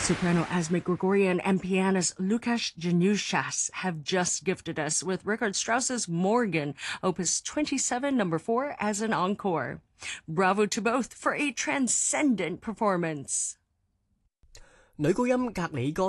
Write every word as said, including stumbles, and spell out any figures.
Soprano Asmik Grigorian and pianist Lukasz Januszas have just gifted us with Richard Strauss's Morgan, Opus twenty-seven, number four, as an encore. Bravo to both for a transcendent performance. 女高音格里哥